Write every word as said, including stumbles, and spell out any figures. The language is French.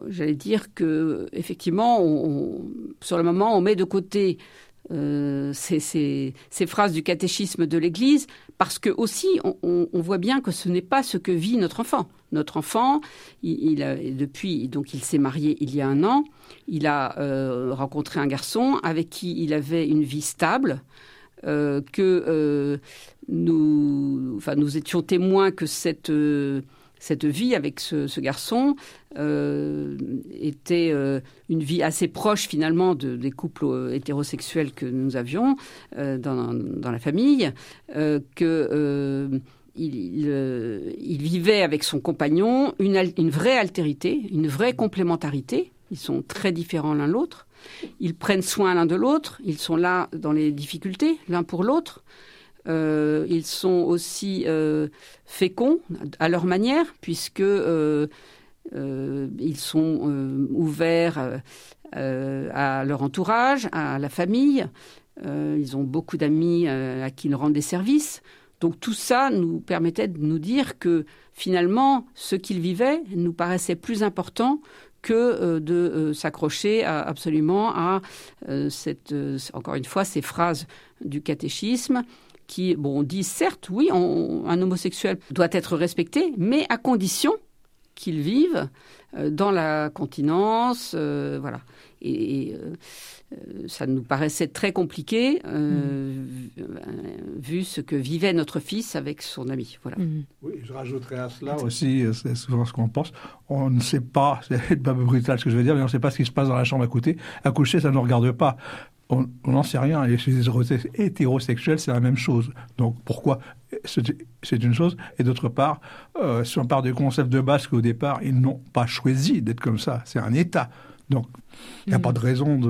J'allais dire que, effectivement, on, on, sur le moment, on met de côté euh, ces, ces, ces phrases du catéchisme de l'Église, parce que aussi, on, on, on voit bien que ce n'est pas ce que vit notre enfant. Notre enfant, il, il a, depuis, donc, il s'est marié il y a un an. Il a euh, rencontré un garçon avec qui il avait une vie stable. Euh, que euh, nous, enfin, nous étions témoins que cette euh, Cette vie avec ce, ce garçon euh, était euh, une vie assez proche finalement de, des couples hétérosexuels que nous avions euh, dans, dans la famille, euh, que euh, il, il, euh, il vivait avec son compagnon une, une vraie altérité, une vraie complémentarité. Ils sont très différents l'un l'autre. Ils prennent soin l'un de l'autre. Ils sont là dans les difficultés l'un pour l'autre. Euh, ils sont aussi euh, féconds à leur manière, puisque euh, euh, ils sont euh, ouverts euh, à leur entourage, à la famille. Euh, ils ont beaucoup d'amis euh, à qui ils rendent des services. Donc tout ça nous permettait de nous dire que finalement, ce qu'ils vivaient nous paraissait plus important que euh, de euh, s'accrocher à, absolument à euh, cette, euh, encore une fois, ces phrases du catéchisme qui, bon, disent certes, oui, on, un homosexuel doit être respecté, mais à condition qu'il vive euh, dans la continence, euh, voilà. Et, et euh, ça nous paraissait très compliqué, euh, mmh. vu ce que vivait notre fils avec son ami. Voilà. Mmh. Oui, je rajouterais à cela aussi, c'est souvent ce qu'on pense, on ne sait pas, c'est pas brutal ce que je veux dire, mais on ne sait pas ce qui se passe dans la chambre à côté. À coucher, ça ne nous regarde pas. On n'en sait rien. Et chez les hétérosexuels, c'est la même chose. Donc, pourquoi c'est une chose. Et d'autre part, euh, si on part du concept de base qu'au départ, ils n'ont pas choisi d'être comme ça. C'est un état. Donc, il n'y a mmh. pas de raison de